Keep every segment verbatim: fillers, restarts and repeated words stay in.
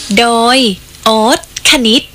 โดยโอ๊ตคณิต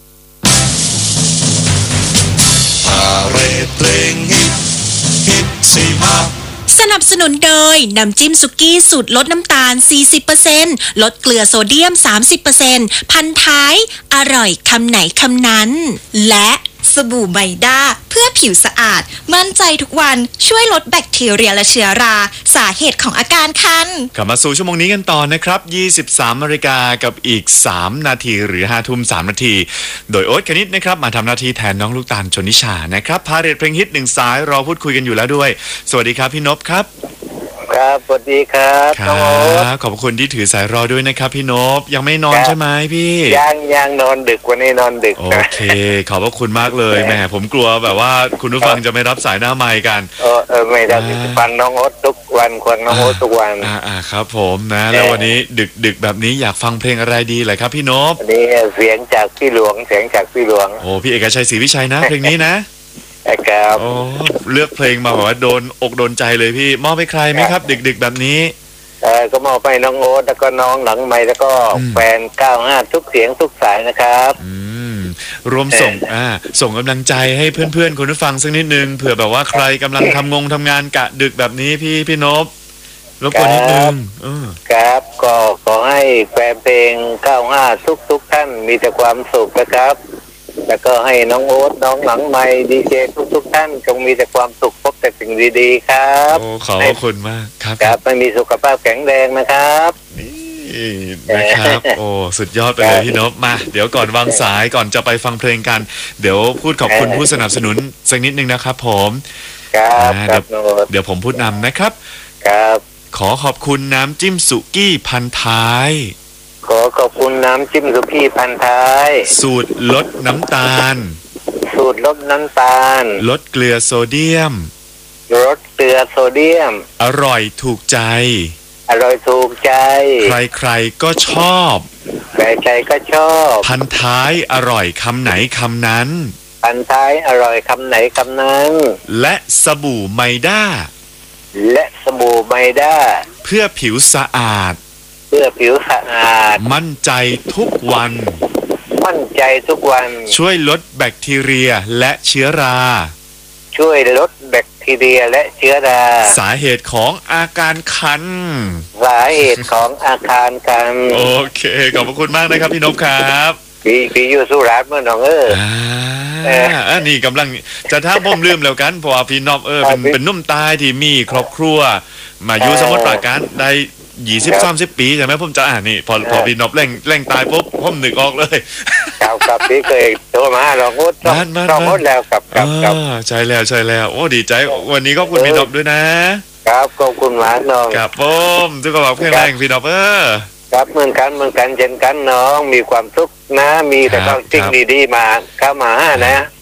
พาเรดเพลงฮิตฮิตสี่ห้าสนับสนุนโดยน้ำจิ้มสุกี้สูตรลดน้ำตาล สี่สิบเปอร์เซ็นต์ ลดเกลือโซเดียม สามสิบเปอร์เซ็นต์ พันท้ายอร่อยคำไหนคำนั้นและสบู่ไมด้าเพื่อผิวสะอาดมั่นใจทุกวันช่วยลดแบคทีเรียและเชื้อราสาเหตุของอาการคันกลับมาสู่ชั่วโมงนี้กันต่อนะครับยี่สิบสามนาฬิกากับอีกสามนาทีหรือห้าทุ่มสามนาทีโดยโอ๊ตคณิตนะครับมาทำหน้าที่แทนน้องลูกตาลชนนิชานะครับพาเรดเพลงฮิตหนึ่งสายรอพูดคุยกันอยู่แล้วด้วยสวัสดีครับพี่นพครับครับสวัสดีครับครับขอบคุณที่ถือสายรอด้วยนะครับพี่นพยังไม่นอนใช่ไหมพี่ยังยังนอนดึกวันนี้นอนดึกโอเคขอบพระคุณมากเลยแหมผมกลัวแบบว่าคุณผู้ฟังจะไม่รับสายหน้าไมค์กันเออเออไม่ได้ฟังน้องโอ๊ตทุกวันฟังน้องโอ๊ตทุกวันอ่าอ่าครับผมนะแล้ววันนี้ดึกดึกแบบนี้อยากฟังเพลงอะไรดีเลยครับพี่นพวันนี้เสียงจากพี่หลวงเสียงจากพี่หลวงโอ้พี่เอกชัยศรีวิชัยนะเพลงนี้นะครับโอ้เลือกเพลงมาแบบว่าโดนอกโดนใจเลยพี่มอบให้ใครไหมครับดึกๆแบบนี้เออก็มอบไปน้องโอ๊ตแล้วก็น้องหลังไมค์แล้วก็แฟนเก้าห้าทุกเสียงทุกสายนะครับอืมรวมส่งอ่าส่งกำลังใจให้เพื่อนๆคนผู้ฟังสักนิดนึงเผื่อแบบว่าใครกำลังทำงงทำงานกะดึกแบบนี้พี่พี่นพรบกวนนิดนึงครับก็ขอให้แฟนเพลงเก้าห้าทุกทุกท่านมีแต่ความสุขนะครับแล้วก็ให้น้องโอ๊ตน้องหลังไมค์ดีเจทุกทุกท่านจงมีแต่ความสุขพบแต่สิ่งดีๆครับโอ้ขอบคุณมากครับครับไม่มีสุขภาพแข็งแรงนะครับนี่นะครับโอ้สุดยอดไปเลยพี่นพมาเดี๋ยวก่อนวางสายก่อนจะไปฟังเพลงกันเดี๋ยวพูดขอบคุณผู้สนับสนุนสักนิดนึงนะครับผมครับเดี๋ยวผมพูดนำนะครับครับขอขอบคุณน้ำจิ้มสุกี้พันท้ายขอขอบคุณน้ำจิ้มสุกี้พันท้ายสูตรลดน้ำตาลสูตรลดน้ำตาลลดเกลือโซเดียมลดเกลือโซเดียมอร่อยถูกใจอร่อยถูกใจใครๆก็ชอบใครๆก็ชอบพันท้ายอร่อยคำไหนคำนั้นพันท้ายอร่อยคำไหนคำนั้นและสบู่ไมด้าและสบู่ไมด้าเพื่อผิวสะอาดเพื่อผิวสะอาดมั่นใจทุกวันมั่นใจทุกวันช่วยลดแบคทีเรียและเชื้อราช่วยลดแบคทีเรียและเชื้อราสาเหตุของอาการคันสาเหตุของอาการคันโอเคขอบพระคุณมากนะครับพี่นพครับพี่พี่อยู่สุราษฎร์เมื่อน้องเอออ่านี่กำลังจะท้าผมลืมแล้วกันเพราะว่าพี่นพเออเป็นเป็นนุ่มตายที่มีครอบครัวมาอยู่สมุทรปราการได้ยี่สิบสามสิบปีใช่ไหมผมจะอ่านนี่พอพอพี่นพแรงแรงตายปุ๊บผมนึกออกเลยครับครับพี่เคยโทรมาลองงดลองงดแล้วกับกับกับใช่แล้วใช่แล้วโอ้ดีใจวันนี้ก็คุณพี่นพด้วยนะครับขอบคุณมากน้องครับผมทุกคนบอกแข็งแรงพี่นพเออครับเหมือนกันเหมือนกันเช่นกันน้องมีความสุขนะมีแต่ความสิ่งดีๆมาเข้ามานะ